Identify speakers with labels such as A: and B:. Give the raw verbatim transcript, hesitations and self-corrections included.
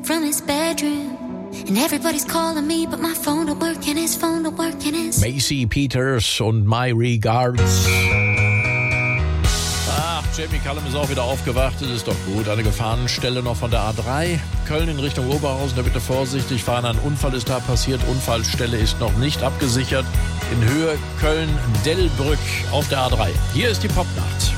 A: from his bedroom. And everybody's calling me, but my phone don't work and his phone don't work and his...
B: Macy Peters und My Regards. Ach, Jamie Cullum ist auch wieder aufgewacht. Das ist doch gut. Eine Gefahrenstelle noch von der A drei. Köln in Richtung Oberhausen. Da bitte vorsichtig fahren. Ein Unfall ist da passiert. Unfallstelle ist noch nicht abgesichert. In Höhe Köln-Dellbrück auf der A drei. Hier ist die Popnacht.